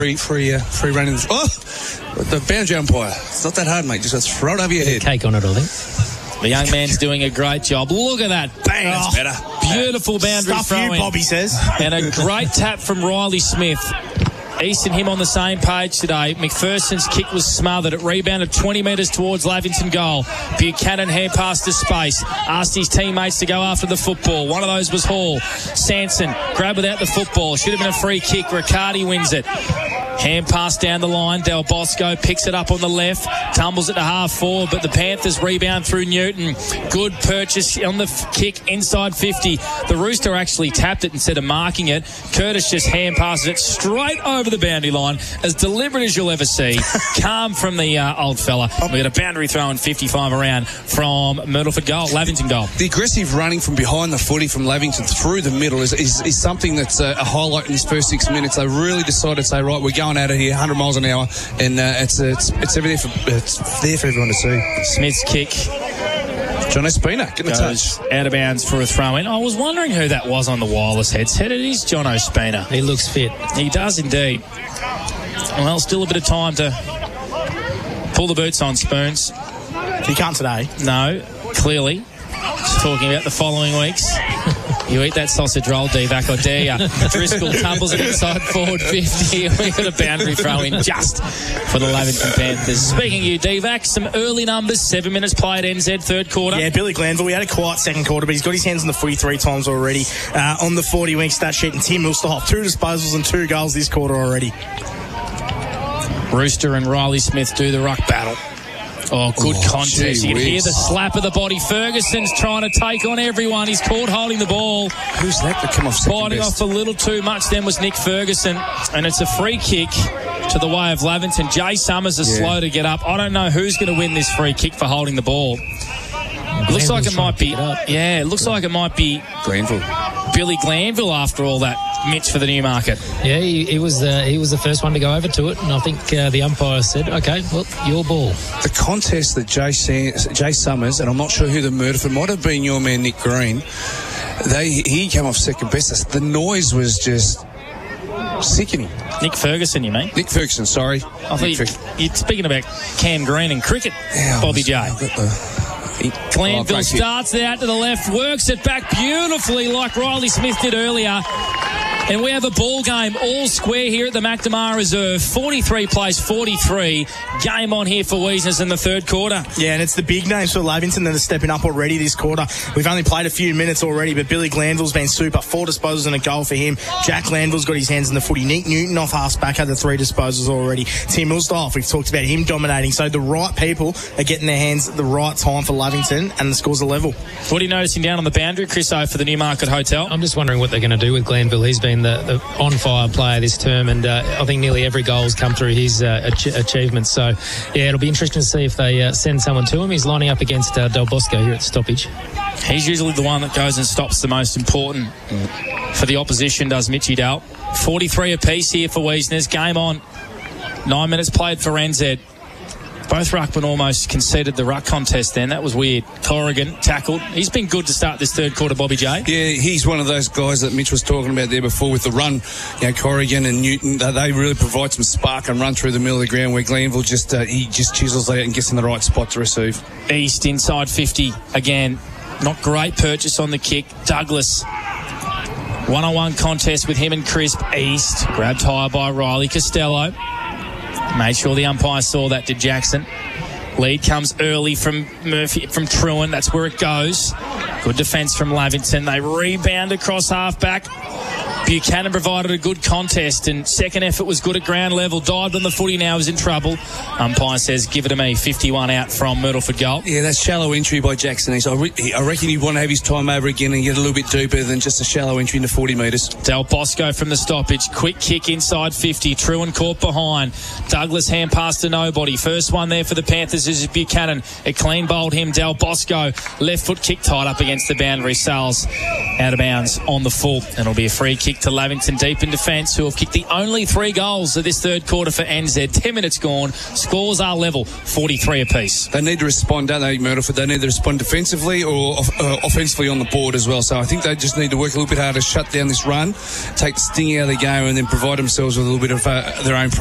free running. Oh, the boundary umpire. It's not that hard, mate. Just throw it over your head. Cake on it, I think. The young man's doing a great job. Look at that. Bang. That's better. Beautiful boundary throw in. Bobby says. And a great tap from Riley Smith. East and him on the same page today. McPherson's kick was smothered. It rebounded 20 metres towards Lavington goal. Buchanan hand passed to space. Asked his teammates to go after the football. One of those was Hall. Sanson grabbed without the football. Should have been a free kick. Riccardi wins it. Hand pass down the line. Del Bosco picks it up on the left. Tumbles it to half forward, but the Panthers rebound through Newton. Good purchase on the kick inside 50. The Rooster actually tapped it instead of marking it. Curtis just hand passes it straight over the boundary line, as deliberate as you'll ever see. Calm from the old fella. We got a boundary throw in 55 around from Myrtleford goal, Lavington goal. The aggressive running from behind the footy from Lavington through the middle is something that's a highlight in his first 6 minutes. They really decided to say, right, we're going out of here 100 miles an hour, and it's there for everyone to see. Smith's kick. Jono Spina getting the touch. Out of bounds for a throw-in. I was wondering who that was on the wireless headset. It is Jono Spina. He looks fit. He does indeed. Well, still a bit of time to pull the boots on, Spoons. He can't today. No, clearly. Just talking about the following weeks. You eat that sausage roll, D-Vac, I dare ya. Driscoll tumbles it inside forward 50. We got a boundary throw in just for the Lavington Panthers. Speaking of you, D-Vac, some early numbers. 7 minutes played NZ, third quarter. Yeah, Billy Glanville, we had a quiet second quarter, but he's got his hands on the footy 3 times already on the 40-week stat sheet. And Tim Milsterhoff, 2 disposals and 2 goals this quarter already. Rooster and Riley Smith do the ruck battle. Oh, good contest. You can hear the slap of the body. Ferguson's trying to take on everyone. He's caught holding the ball. Who's that come off second Biting best? off a little too much then was Nick Ferguson. And it's a free kick to the way of Lavington. Jay Summers is slow to get up. I don't know who's going to win this free kick for holding the ball. Looks like it might be... Yeah, it looks like it might be... Glanville. Billy Glanville after all that. Mitch for the Newmarket. Yeah, he was the first one to go over to it, and I think the umpire said, "Okay, well, your ball." The contest that Jay Summers, and I'm not sure who the murderer for, might have been your man Nick Green. He came off second best. The noise was just sickening. Nick Ferguson, you mean? Nick Ferguson, sorry. I thought you're speaking about Cam Green and cricket, Bobby J. Glanville starts it out to the left, works it back beautifully like Riley Smith did earlier. And we have a ball game all square here at the McNamara Reserve. 43 plays 43. Game on here for Wiesners in the third quarter. Yeah, and it's the big names for Lavington that are stepping up already this quarter. We've only played a few minutes already, but Billy Glanville's been super. 4 disposals and a goal for him. Jack Glanville's got his hands in the footy. Nick Newton off half-back had the 3 disposals already. Tim Milsterhoff, we've talked about him dominating. So the right people are getting their hands at the right time for Lavington, and the scores are level. What are you noticing down on the boundary, Chris O, for the Newmarket Hotel? I'm just wondering what they're going to do with Glanville. He's been the on-fire player this term, and I think nearly every goal's come through his achievements. So, yeah, it'll be interesting to see if they send someone to him. He's lining up against Del Bosco here at the stoppage. He's usually the one that goes and stops the most important for the opposition, does Mitchie Dell. 43 apiece here for Wiesners. Game on. 9 minutes played for NZ. Both ruckmen almost conceded the ruck contest then. That was weird. Corrigan tackled. He's been good to start this third quarter, Bobby J. Yeah, he's one of those guys that Mitch was talking about there before with the run. You know, Corrigan and Newton, they really provide some spark and run through the middle of the ground where Glanville just chisels out and gets in the right spot to receive. East inside 50 again. Not great purchase on the kick. Douglas. One-on-one contest with him and Crisp. East grabbed high by Riley Costello. Made sure the umpire saw that, did Jackson. Lead comes early from Murphy, from Trewin. That's where it goes. Good defence from Lavington. They rebound across half-back. Buchanan provided a good contest, and second effort was good at ground level. Dived on the footy, now is in trouble. Umpire says, give it to me. 51 out from Myrtleford goal. Yeah, that's shallow entry by Jackson. I reckon he'd want to have his time over again and get a little bit deeper than just a shallow entry into 40 metres. Del Bosco from the stoppage. Quick kick inside 50. Trewin caught behind. Douglas hand pass to nobody. First one there for the Panthers is Buchanan. It clean bowled him. Del Bosco. Left foot kick tied up against the boundary. Sales out of bounds on the full. And it'll be a free kick kick to Lavington deep in defence, who have kicked the only 3 goals of this third quarter for NZ. 10 minutes gone. Scores are level, 43 apiece. They need to respond, don't they, Myrtleford? They need to respond defensively or offensively on the board as well. So I think they just need to work a little bit harder to shut down this run, take the sting out of the game, and then provide themselves with a little bit of their own